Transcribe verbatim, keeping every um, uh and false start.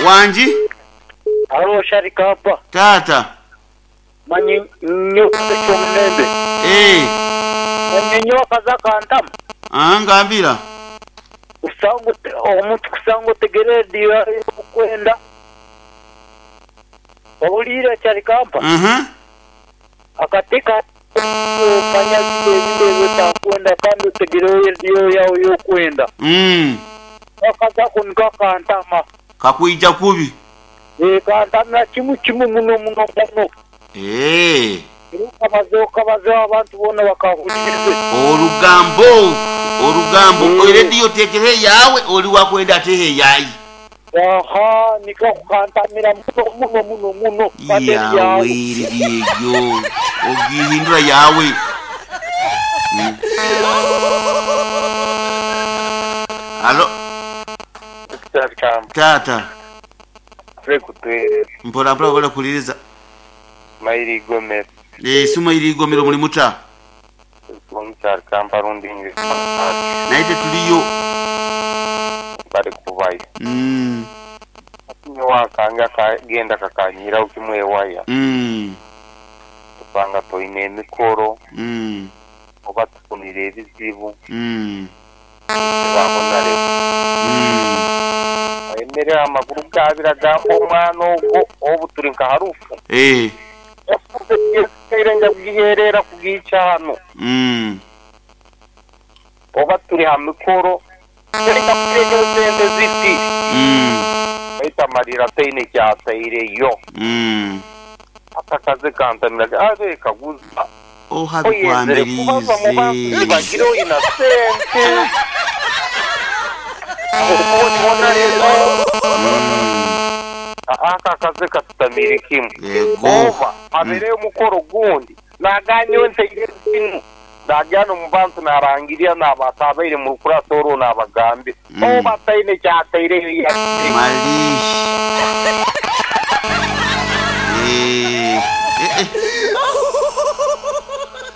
Wanji? Alo Sharikapa. Tata. Manyi nyoka chomnembe. Eh. Manyi nyoka zakantam. Ah ngambira. Usango omuntu kusango tegeredi kwenda. Obulira Sharikapa. Mhm. Akatika kanya zinde kwenda kandi tegeredi yao yo kwenda. Mm. Akaza kunka kantama. Kakuija kubi. Eh kantama kimu kimu muno muno muno. Eh. Kabazo kabazo abantu bona bakahulirize. Orugambo, orugambo radio tekere yawe oli wakwenda tehe yayi. Aha, nika kukantamira muno muno muno muno kate yawe iriyo. Ogihindura yawe. Alo. Tata. Rekutwe. Mpora mpora wala kuliriza. Mairi Gomez. Eh suma iri gomero muri muta. Sponsor kamparundi ngi. Naite tuliyo. Bari kubai. Mm. Ni wakanga kagenda kakanyira ukimwe waya. Mm. Tupanga to ine mikoro. Mm. Oba tukunire ebizibu. Mm. Bakondare. Mm. Emere amaguru kabira gambo umwana ubwo obuturinka harufu. Eh. Erenga kugiherera kugica hano. Mm. Oba turi hamikoro. Erenga kugiherera sende ziti. Mm. Baita marira teine cyataire yo. Mm. Akakaze kantamira ave kaguza. Oh habikwambirize. Bagiro ina sente. Ona rero. Aka kaze katutamira kimwe. Yego. Abere umukoro gundi. Naganyo ntegire kinu. Dagano mubantu narangiria nabatabaire mu kurasoro nabagambe. Oh bataine cyataire ya. Malish.